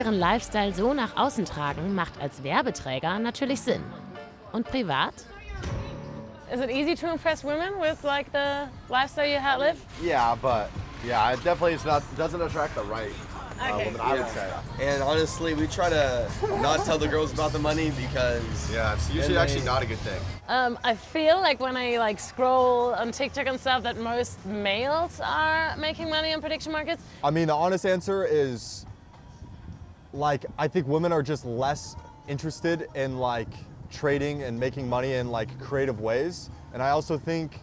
Ihren Lifestyle so nach außen tragen, macht als Werbeträger natürlich Sinn. Und privat? Is it easy to impress women with like the lifestyle you live? Yeah, but yeah, it definitely doesn't attract the right women, I would say. And honestly, we try to not tell the girls about the money because it's usually actually not a good thing. I feel like when I like scroll on TikTok and stuff that most males are making money on prediction markets. I mean, the honest answer is, like, I think women are just less interested in like trading and making money in like creative ways. And I also think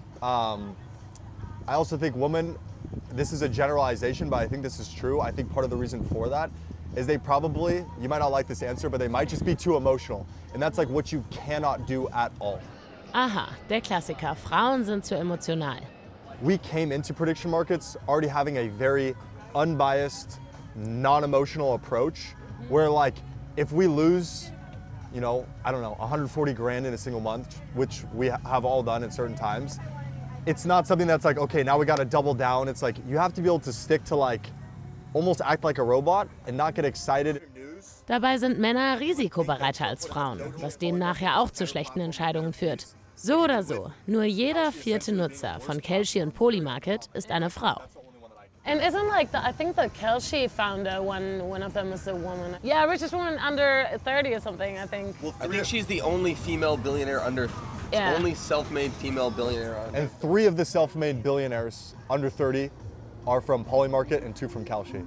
women, this is a generalization, but I think this is true. I think part of the reason for that is they probably, you might not like this answer, but they might just be too emotional. And that's like what you cannot do at all. Aha, der Klassiker. Frauen sind zu emotional. We came into prediction markets already having a very unbiased, non-emotional approach where like if we lose, you know, I don't know, 140 grand in a single month, which we have all done at certain times, it's not something that's like, okay, now we got to double down. It's like you have to be able to stick to like, almost act like a robot and not get excited. Dabei sind Männer risikobereiter als Frauen, was denen nachher auch zu schlechten Entscheidungen führt. So oder so, nur jeder vierte Nutzer von Kalshi und Polymarket ist eine Frau. And isn't like I think the Kalshi founder, one of them is a woman. Yeah, richest woman under 30 or something, I think. Well, I think she's the only female billionaire only self-made female billionaire under. And 3 of the self-made billionaires under 30 are from Polymarket and 2 from Kalshi.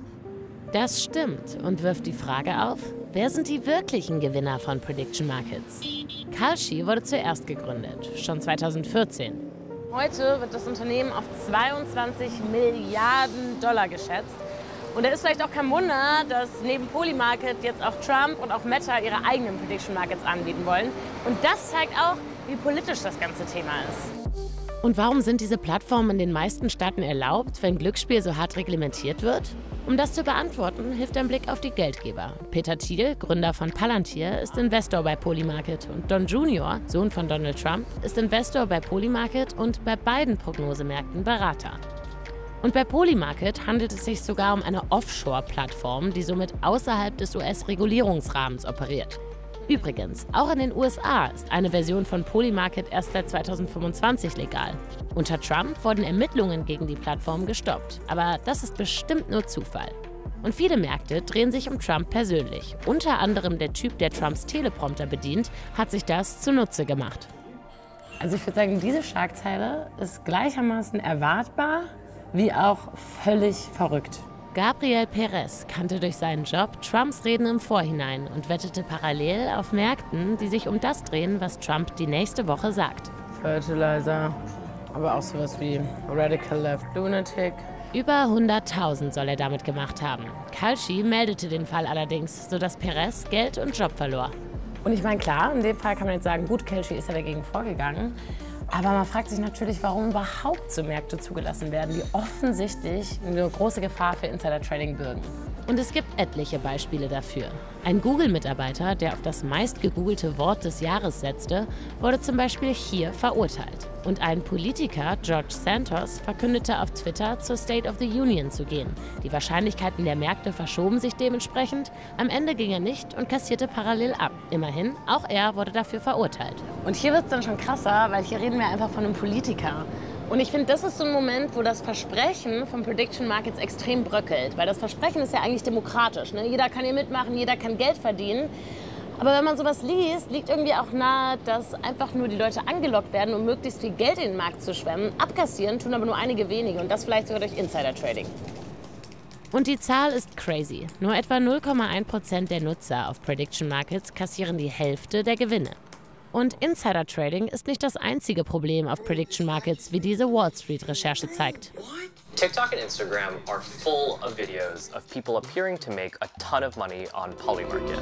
Das stimmt und wirft die Frage auf, wer sind die wirklichen Gewinner von Prediction Markets? Kalshi wurde zuerst gegründet, schon 2014. Heute wird das Unternehmen auf 22 Milliarden Dollar geschätzt. Und da ist vielleicht auch kein Wunder, dass neben Polymarket jetzt auch Trump und auch Meta ihre eigenen Prediction Markets anbieten wollen. Und das zeigt auch, wie politisch das ganze Thema ist. Und warum sind diese Plattformen in den meisten Staaten erlaubt, wenn Glücksspiel so hart reglementiert wird? Um das zu beantworten, hilft ein Blick auf die Geldgeber. Peter Thiel, Gründer von Palantir, ist Investor bei Polymarket und Don Jr., Sohn von Donald Trump, ist Investor bei Polymarket und bei beiden Prognosemärkten Berater. Und bei Polymarket handelt es sich sogar um eine Offshore-Plattform, die somit außerhalb des US-Regulierungsrahmens operiert. Übrigens, auch in den USA ist eine Version von Polymarket erst seit 2025 legal. Unter Trump wurden Ermittlungen gegen die Plattform gestoppt, aber das ist bestimmt nur Zufall. Und viele Märkte drehen sich um Trump persönlich. Unter anderem der Typ, der Trumps Teleprompter bedient, hat sich das zunutze gemacht. Also ich würde sagen, diese Schlagzeile ist gleichermaßen erwartbar wie auch völlig verrückt. Gabriel Perez kannte durch seinen Job Trumps Reden im Vorhinein und wettete parallel auf Märkten, die sich um das drehen, was Trump die nächste Woche sagt. Fertilizer, aber auch sowas wie Radical Left Lunatic. Über 100.000 soll er damit gemacht haben. Kalshi meldete den Fall allerdings, sodass Perez Geld und Job verlor. Und ich meine, klar, in dem Fall kann man jetzt sagen, gut, Kalshi ist ja dagegen vorgegangen. Aber man fragt sich natürlich, warum überhaupt so Märkte zugelassen werden, die offensichtlich eine große Gefahr für Insider-Trading bürgen. Und es gibt etliche Beispiele dafür. Ein Google-Mitarbeiter, der auf das meistgegoogelte Wort des Jahres setzte, wurde zum Beispiel hier verurteilt. Und ein Politiker, George Santos, verkündete auf Twitter, zur State of the Union zu gehen. Die Wahrscheinlichkeiten der Märkte verschoben sich dementsprechend. Am Ende ging er nicht und kassierte parallel ab. Immerhin, auch er wurde dafür verurteilt. Und hier wird es dann schon krasser, weil hier reden wir einfach von einem Politiker. Und ich finde, das ist so ein Moment, wo das Versprechen von Prediction Markets extrem bröckelt. Weil das Versprechen ist ja eigentlich demokratisch, ne? Jeder kann hier mitmachen, jeder kann Geld verdienen. Aber wenn man sowas liest, liegt irgendwie auch nahe, dass einfach nur die Leute angelockt werden, um möglichst viel Geld in den Markt zu schwemmen. Abkassieren tun aber nur einige wenige und das vielleicht sogar durch Insider-Trading. Und die Zahl ist crazy. Nur etwa 0,1% der Nutzer auf Prediction Markets kassieren die Hälfte der Gewinne. Und Insider-Trading ist nicht das einzige Problem auf Prediction Markets, wie diese Wall Street-Recherche zeigt. TikTok and Instagram are full of videos of people appearing to make a ton of money on Polymarket.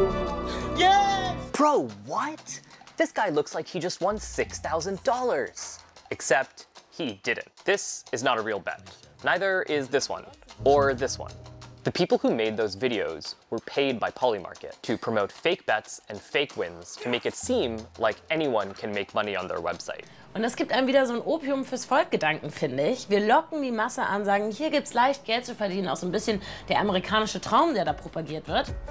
Yeah! Bro, what? This guy looks like he just won $6,000. Except he didn't. This is not a real bet. Neither is this one, or this one. The people who made those videos were paid by Polymarket to promote fake bets and fake wins to make it seem like anyone can make money on their website. Und das gibt einem wieder so ein Opium fürs Volk-Gedanken, finde ich. Wir locken die Masse an, sagen, hier gibt's leicht Geld zu verdienen, auch so ein bisschen der amerikanische Traum, der da propagiert wird.